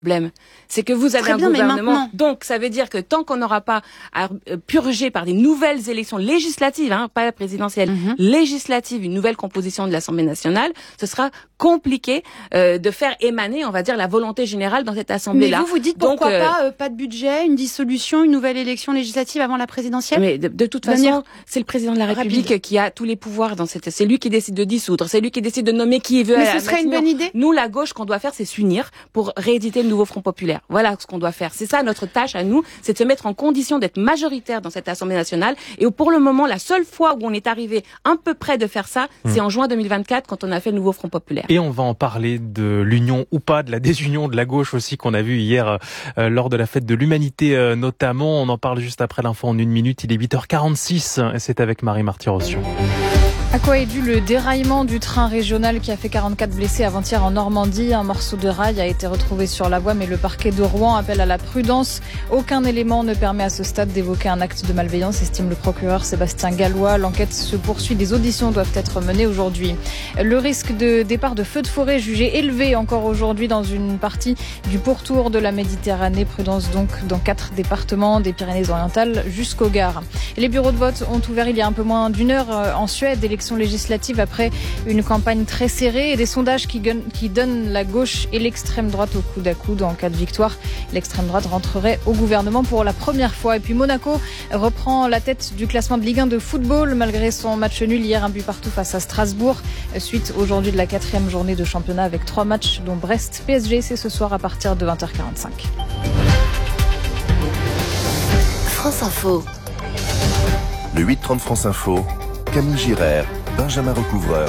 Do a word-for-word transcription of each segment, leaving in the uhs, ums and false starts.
problème, c'est que vous avez Très un bien, gouvernement, donc ça veut dire que tant qu'on n'aura pas à purger par des nouvelles élections législatives, hein, pas présidentielles, mm-hmm. législatives, une nouvelle composition de l'Assemblée nationale, ce sera compliqué euh, de faire émaner, on va dire, la volonté générale dans cette Assemblée-là. Mais vous, vous dites donc, pourquoi euh, pas, euh, pas de budget, une dissolution, une nouvelle élection législative avant la présidentielle? Mais de, de toute façon, manière... c'est le président de la République rapide. Qui a tous les pouvoirs dans cette... C'est lui qui décide de dissoudre, c'est lui qui décide de nommer qui il veut. Mais ce serait une bonne idée. Nous, la gauche, qu'on doit faire, c'est s'unir pour rééditer le nouveau Front populaire. Voilà ce qu'on doit faire. C'est ça notre tâche à nous, c'est de se mettre en condition d'être majoritaire dans cette Assemblée nationale. Et pour le moment, la seule fois où on est arrivé un peu près de faire ça, mmh. c'est en juin deux mille vingt-quatre quand on a fait le nouveau Front populaire. Et on va en parler de l'union ou pas, de la désunion de la gauche aussi qu'on a vu hier euh, lors de la fête de l'humanité euh, notamment. On en parle juste après l'info en une minute. Il est huit heures quarante-six et c'est avec Marie Marty-Rossion. À quoi est dû le déraillement du train régional qui a fait quarante-quatre blessés avant-hier en Normandie? Un morceau de rail a été retrouvé sur la voie, mais le parquet de Rouen appelle à la prudence. Aucun élément ne permet à ce stade d'évoquer un acte de malveillance, estime le procureur Sébastien Gallois. L'enquête se poursuit. Des auditions doivent être menées aujourd'hui. Le risque de départ de feux de forêt jugé élevé encore aujourd'hui dans une partie du pourtour de la Méditerranée. Prudence donc dans quatre départements, des Pyrénées-Orientales jusqu'au Gard. Les bureaux de vote ont ouvert il y a un peu moins d'une heure en Suède. Élections législatives après une campagne très serrée et des sondages qui, qui donnent la gauche et l'extrême droite au coude à coude. En cas de victoire, l'extrême droite rentrerait au gouvernement pour la première fois. Et puis Monaco reprend la tête du classement de Ligue un de football malgré son match nul hier, un but partout face à Strasbourg. Suite aujourd'hui de la quatrième journée de championnat avec trois matchs dont Brest P S G. C'est ce soir à partir de vingt heures quarante-cinq. France Info. Le huit trente France Info. Camille Girard, Benjamin Recouvreur.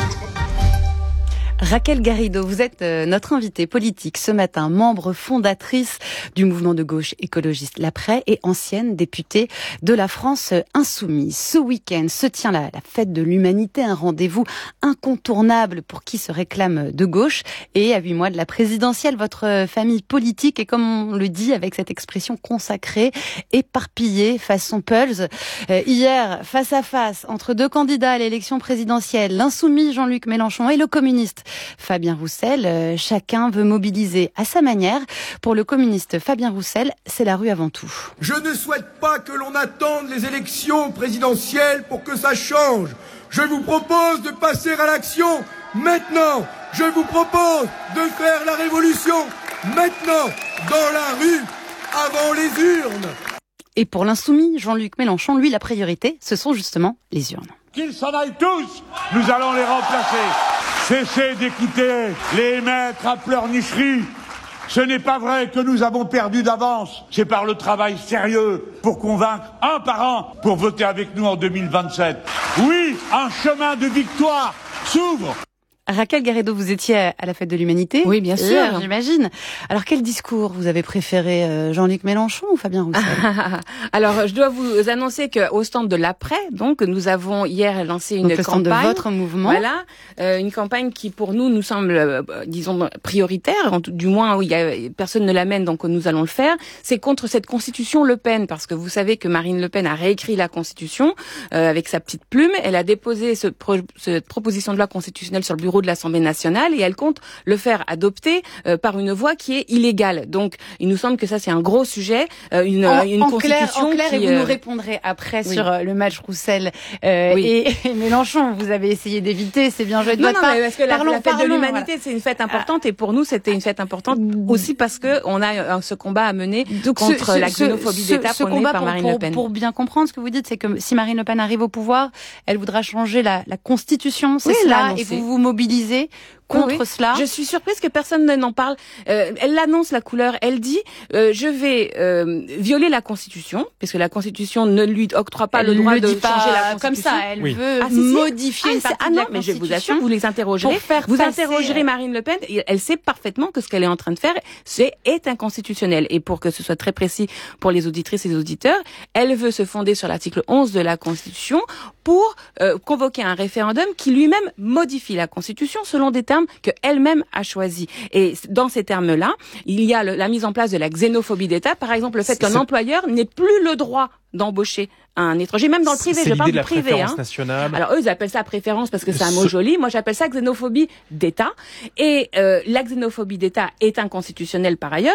Raquel Garrido, vous êtes notre invitée politique ce matin, membre fondatrice du mouvement de gauche écologiste L'Après et ancienne députée de la France Insoumise. Ce week-end se tient la, la fête de l'humanité, un rendez-vous incontournable pour qui se réclame de gauche. Et à huit mois de la présidentielle, votre famille politique est, comme on le dit avec cette expression consacrée, éparpillée façon Pulse. Euh, hier, face à face, entre deux candidats à l'élection présidentielle, l'insoumis Jean-Luc Mélenchon et le communiste Fabien Roussel, euh, chacun veut mobiliser à sa manière. Pour le communiste Fabien Roussel, c'est la rue avant tout. Je ne souhaite pas que l'on attende les élections présidentielles pour que ça change. Je vous propose de passer à l'action maintenant. Je vous propose de faire la révolution maintenant, dans la rue, avant les urnes. Et pour l'insoumis Jean-Luc Mélenchon, lui, la priorité, ce sont justement les urnes. Qu'ils s'en aillent tous, nous allons les remplacer. Cessez d'écouter les maîtres à pleurnicherie. Ce n'est pas vrai que nous avons perdu d'avance. C'est par le travail sérieux pour convaincre un par un pour voter avec nous en deux mille vingt-sept. Oui, un chemin de victoire s'ouvre. Raquel Garrido, vous étiez à la fête de l'humanité. Oui, bien sûr. Hier, j'imagine. Alors, quel discours vous avez préféré, Jean-Luc Mélenchon ou Fabien Roussel? Alors, je dois vous annoncer qu'au stand de l'Après, donc, nous avons hier lancé une donc, le campagne. stand de votre mouvement. Voilà. Euh, une campagne qui, pour nous, nous semble, euh, disons, prioritaire. En tout, du moins, où il y a, personne ne l'amène, donc nous allons le faire. C'est contre cette constitution Le Pen, parce que vous savez que Marine Le Pen a réécrit la constitution, euh, avec sa petite plume. Elle a déposé ce pro, cette proposition de loi constitutionnelle sur le bureau de l'Assemblée nationale et elle compte le faire adopter euh, par une voie qui est illégale. Donc, il nous semble que ça, c'est un gros sujet, euh, une, en, une en constitution clair, en clair, qui... Et vous euh... nous répondrez après oui. sur euh, le match Roussel euh, oui. et, et Mélenchon. Vous avez essayé d'éviter, c'est bien joué de non, votre non, part. Mais parce que la, parlons, la fête parlons, de l'humanité, voilà. c'est une fête importante et pour nous, c'était une fête importante aussi parce que on a euh, ce combat à mener Donc, contre ce, la xénophobie ce, d'État prônée par pour, Marine pour, Le Pen. Pour bien comprendre ce que vous dites, c'est que si Marine Le Pen arrive au pouvoir, elle voudra changer la, la Constitution, c'est oui, cela, et vous vous mobilisez contre oui. cela. Je suis surprise que personne n'en parle. Euh, elle annonce la couleur. Elle dit euh, je vais euh, violer la Constitution, parce que la Constitution ne lui octroie pas elle le droit le de dit pas changer la Constitution. Comme ça, elle oui. veut ah, si, si. modifier ah, une partie ah, de non, la mais je Constitution. vous assure, vous les interrogerez. Vous passer... interrogerez Marine Le Pen. Elle sait parfaitement que ce qu'elle est en train de faire, c'est est inconstitutionnel. Et pour que ce soit très précis pour les auditrices et les auditeurs, elle veut se fonder sur l'article onze de la Constitution pour euh, convoquer un référendum qui lui-même modifie la Constitution selon des termes terme qu'elle-même a choisi. Et dans ces termes-là, il y a le, la mise en place de la xénophobie d'État, par exemple le fait qu'un employeur n'ait plus le droit d'embaucher un étranger, même dans le privé, c'est je parle du de la privé. préférence Hein. nationale. Alors eux, ils appellent ça préférence parce que c'est un mot joli. Moi, j'appelle ça xénophobie d'État. Et euh, la xénophobie d'État est inconstitutionnelle par ailleurs.